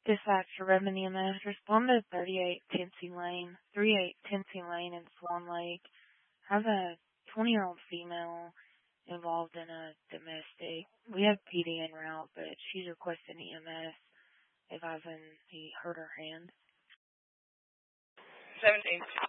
Dispatch to Redmond EMS. Respond to 38 Tennessee Lane, 38 Tennessee Lane in Swan Lake. Has a 20-year-old female involved in a domestic. We have PD en route, but she's requesting EMS, advising he hurt her hand. 17